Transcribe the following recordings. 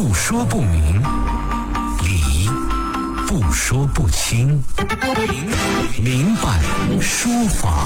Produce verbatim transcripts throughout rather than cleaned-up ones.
不说不明，理不说不清，明白说法。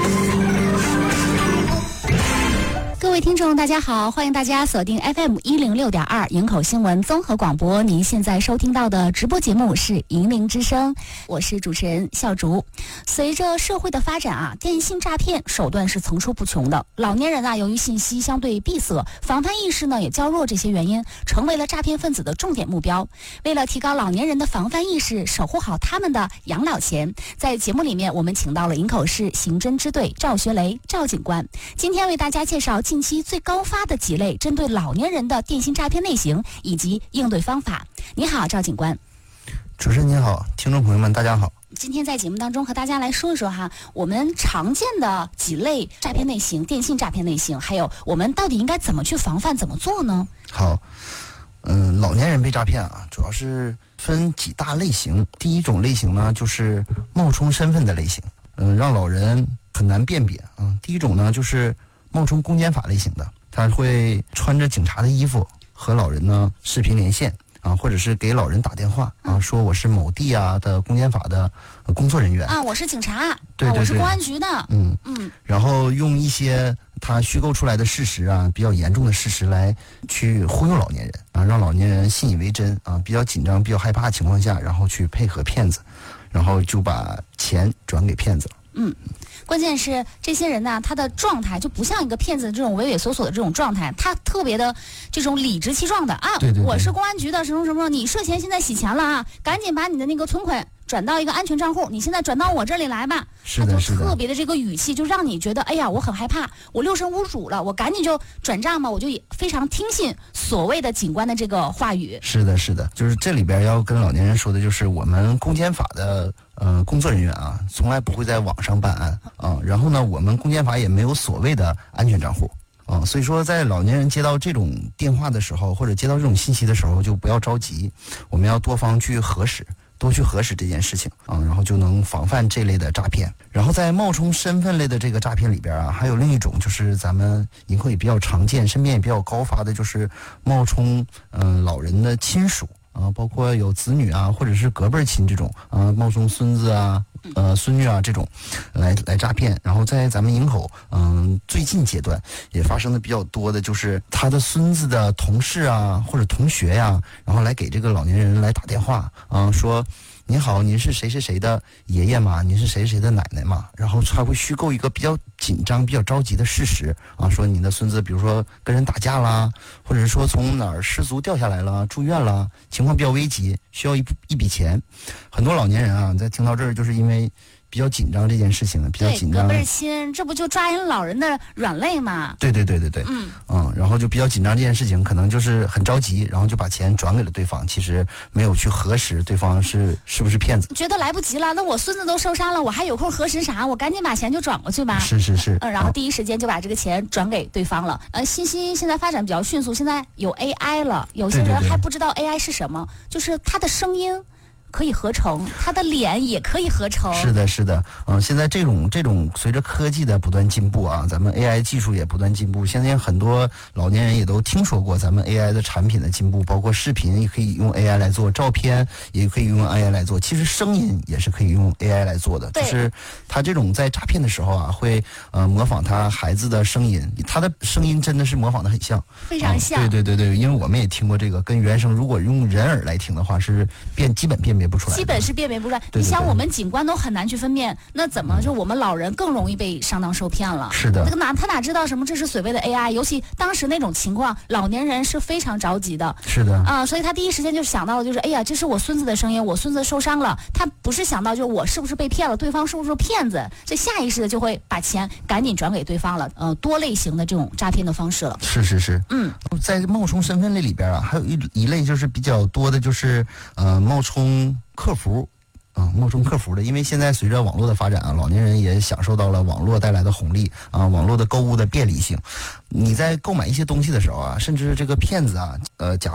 各位听众大家好，欢迎大家锁定 F M 一零六点二营口新闻综合广播。您现在收听到的直播节目是银铃之声，我是主持人笑竹。随着社会的发展啊，电信诈骗手段是层出不穷的。老年人啊，由于信息相对闭塞，防范意识呢也较弱，这些原因成为了诈骗分子的重点目标。为了提高老年人的防范意识，守护好他们的养老钱，在节目里面我们请到了营口市刑侦支队赵学雷赵警官，今天为大家介绍近期最高发的几类针对老年人的电信诈骗类型以及应对方法。你好，赵警官。 主持人您好，听众朋友们大家好。 今天在节目当中和大家来说一说哈，我们常见的几类诈骗类型，电信诈骗类型，还有我们到底应该怎么去防范，怎么做呢？ 好，嗯、呃，老年人被诈骗啊，主要是分几大类型。第一种类型呢，就是冒充身份的类型，嗯、呃，让老人很难辨别啊、嗯。第一种呢，就是冒充公检法类型的，他会穿着警察的衣服和老人呢视频连线啊，或者是给老人打电话啊，说我是某地啊的公检法的工作人员啊，我是警察， 对对对， 啊、我是公安局的， 嗯嗯， 然后用一些他虚构出来的事实啊，比较严重的事实来去忽悠老年人啊，让老年人信以为真啊，比较紧张、比较害怕的情况下，然后去配合骗子，然后就把钱转给骗子了。 嗯。关键是这些人呢，他的状态就不像一个骗子这种畏畏缩缩的这种状态，他特别的这种理直气壮的啊， 对对对， 我是公安局的什么什么，你涉嫌现在洗钱了啊，赶紧把你的那个存款转到一个安全账户，你现在转到我这里来吧。 是的， 他就特别的这个语气，就让你觉得，哎呀，我很害怕，我六神无主了，我赶紧就转账嘛，我就也非常听信所谓的警官的这个话语。 是的，是的，就是这里边要跟老年人说的，就是我们公检法的呃工作人员啊，从来不会在网上办案啊，然后呢，我们公检法也没有所谓的安全账户。啊，所以说，在老年人接到这种电话的时候，或者接到这种信息的时候，就不要着急，我们要多方去核实，多去核实这件事情啊，然后就能防范这类的诈骗。然后在冒充身份类的这个诈骗里边啊，还有另一种就是咱们营口也比较常见，身边也比较高发的，就是冒充嗯、呃、老人的亲属。啊，包括有子女啊，或者是隔辈亲这种啊，冒充孙子啊、呃孙女啊这种，来来诈骗。然后在咱们营口，嗯，最近阶段也发生的比较多的，就是他的孙子的同事啊或者同学呀、啊，然后来给这个老年人来打电话啊，说您好，您是谁谁谁的爷爷吗？您是谁谁的奶奶吗？然后他会虚构一个比较紧张、比较着急的事实啊，说你的孙子比如说跟人打架啦，或者是说从哪儿失足掉下来了，住院了，情况比较危急，需要一一笔钱。很多老年人啊，在听到这儿就是因为比较紧张这件事情，比较紧张。 对，隔辈亲，这不就抓人老人的软肋吗？ 对对对对对，嗯嗯，然后就比较紧张这件事情，可能就是很着急，然后就把钱转给了对方，其实没有去核实对方是是不是骗子。 觉得来不及了，那我孙子都受伤了，我还有空核实啥？我赶紧把钱就转过去吧。 是是是， 嗯，然后第一时间就把这个钱转给对方了。呃，信息现在发展比较迅速，现在有 A I 了，有些人还不知道 A I 是什么，对对对，就是他的声音可以合成，他的脸也可以合成。 是的，是的，嗯，现在这种这种随着科技的不断进步啊，咱们 A I 技术也不断进步。现在很多老年人也都听说过咱们 A I 的产品的进步，包括视频也可以用 A I 来做，照片也可以用 A I 来做，其实声音也是可以用 A I 来做的。就是他这种在诈骗的时候啊，会呃模仿他孩子的声音，他的声音真的是模仿的很像， 非常像。 啊、对对对对，因为我们也听过这个，跟原声如果用人耳来听的话，是辨基本辨别不出来， 基本是辨别不出来。 对对对， 你想我们警官都很难去分辨，那怎么就我们老人更容易被上当受骗了？ 是的， 这个哪他哪知道什么这是所谓的 A I？ 尤其当时那种情况，老年人是非常着急的。 是的啊、呃，所以他第一时间就想到了，就是哎呀，这是我孙子的声音，我孙子受伤了。他不是想到就是我是不是被骗了，对方是不是骗子？这下意识的就会把钱赶紧转给对方了。呃，多类型的这种诈骗的方式了。 是是是， 嗯， 在冒充身份类里边啊，还有一一类就是比较多的，就是呃冒充客服。啊、嗯，冒充客服的，因为现在随着网络的发展啊，老年人也享受到了网络带来的红利啊，网络的购物的便利性。你在购买一些东西的时候啊，甚至这个骗子啊，呃，假